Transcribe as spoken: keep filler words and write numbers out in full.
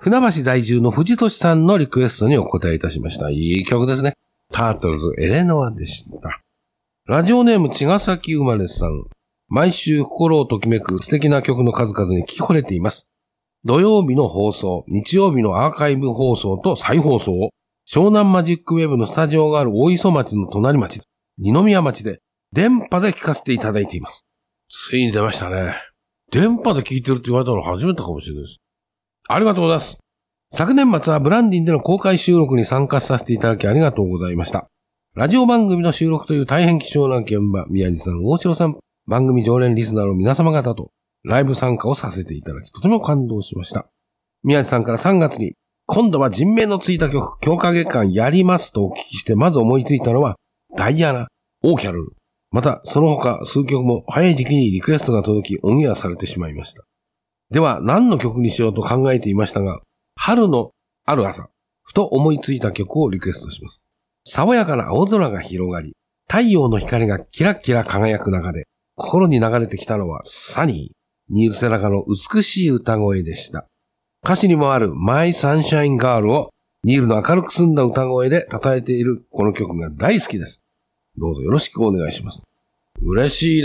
船橋在住の藤俊さんのリクエストにお答えいたしました。いい曲ですね。タートルズエレノアでした。ラジオネーム茅ヶ崎生まれさん。毎週心をときめく素敵な曲の数々に聞き惚れています。土曜日の放送、日曜日のアーカイブ放送と再放送を湘南マジックウェブのスタジオがある大磯町の隣町、二宮町で電波で聞かせていただいています。ついに出ましたね。電波で聞いてるって言われたの初めてかもしれないです。ありがとうございます。昨年末はブランディンでの公開収録に参加させていただきありがとうございました。ラジオ番組の収録という大変貴重な現場、宮地さん、大城さん、番組常連リスナーの皆様方とライブ参加をさせていただき、とても感動しました。宮地さんからさんがつに、今度は人名のついた曲、強化月間やりますとお聞きして、まず思いついたのは、ダイアナ、オーキャロル。また、その他数曲も早い時期にリクエストが届き、オンエアされてしまいました。では、何の曲にしようと考えていましたが、春のある朝、ふと思いついた曲をリクエストします。爽やかな青空が広がり、太陽の光がキラキラ輝く中で、心に流れてきたのはサニー、ニール・セラカの美しい歌声でした。歌詞にもある My Sunshine Girl をニールの明るく澄んだ歌声で称えているこの曲が大好きです。どうぞよろしくお願いします。嬉しいです。